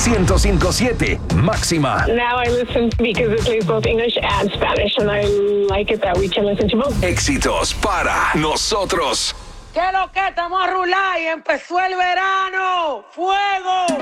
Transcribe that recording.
105.7 Máxima. Now I listen because it plays both English and Spanish, and I like it that we can listen to both. Éxitos para nosotros. ¿Qué lo que estamos a rular y empezó el verano? ¡Fuego!